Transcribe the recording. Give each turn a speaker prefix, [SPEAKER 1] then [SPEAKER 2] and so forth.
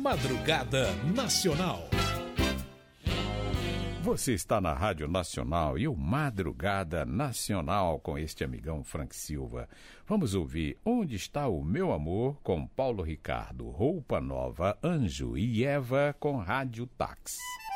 [SPEAKER 1] Madrugada Nacional.
[SPEAKER 2] Você está na Rádio Nacional e o Madrugada Nacional com este amigão Frank Silva. Vamos ouvir Onde Está o Meu Amor com Paulo Ricardo, Roupa Nova, Anjo e Eva com Rádio Táxi.